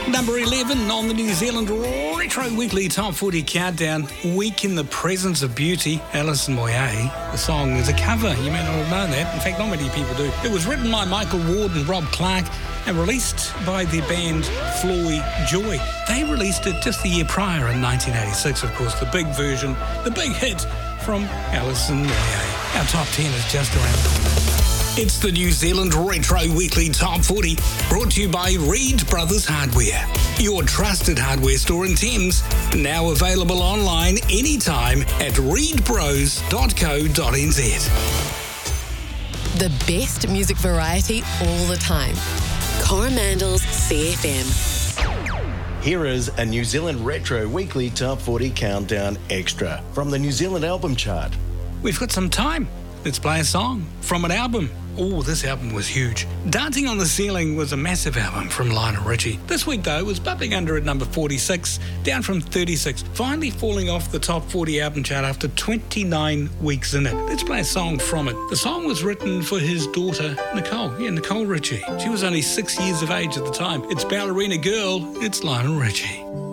Number 11 on the New Zealand Retro Weekly Top 40 Countdown. Week in the Presence of Beauty, Alison Moyet. The song is a cover. You may not have known that. In fact, not many people do. It was written by Michael Ward and Rob Clark and released by the band Floy Joy. They released it just the year prior in 1986, of course. The big version, the big hit from Alison Moyet. Our top 10 is just around the corner. It's the New Zealand Retro Weekly Top 40, brought to you by Reed Brothers Hardware, your trusted hardware store in Thames, now available online anytime at reedbros.co.nz. The best music variety all the time. Coromandel's CFM. Here is a New Zealand Retro Weekly Top 40 Countdown Extra from the New Zealand Album Chart. We've got some time. Let's play a song from an album. Oh, this album was huge. Dancing on the Ceiling was a massive album from Lionel Richie. This week, though, it was bumping under at number 46, down from 36, finally falling off the top 40 album chart after 29 weeks in it. Let's play a song from it. The song was written for his daughter, Nicole. Yeah, Nicole Richie. She was only 6 years of age at the time. It's Ballerina Girl. It's Lionel Richie.